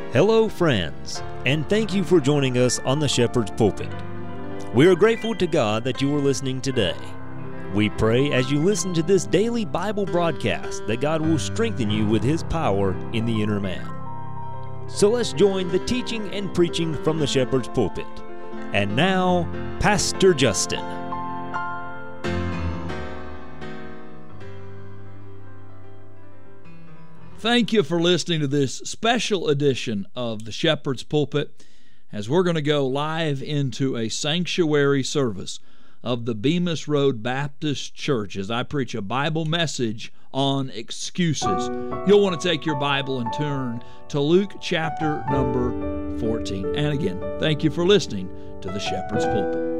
Hello, friends, and thank you for joining us on the Shepherd's Pulpit. We are grateful to God that you are listening today. We pray as you listen to this daily Bible broadcast that God will strengthen you with His power in the inner man. So let's join the teaching and preaching from the Shepherd's Pulpit. And now, Pastor Justin. Thank you for listening to this special edition of the Shepherd's Pulpit as we're going to go live into a sanctuary service of the Bemis Road Baptist Church as I preach a Bible message on excuses. You'll want to take your Bible and turn to Luke chapter number 14. And again, thank you for listening to the Shepherd's Pulpit.